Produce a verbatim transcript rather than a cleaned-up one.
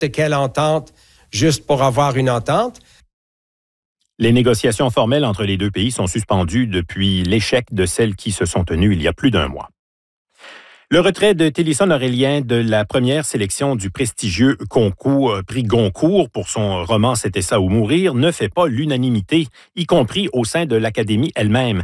quelle entente juste pour avoir une entente. Les négociations formelles entre les deux pays sont suspendues depuis l'échec de celles qui se sont tenues il y a plus d'un mois. Le retrait de Télisson Aurélien de la première sélection du prestigieux concours, euh, prix Goncourt pour son roman « C'était ça ou mourir » ne fait pas l'unanimité, y compris au sein de l'Académie elle-même.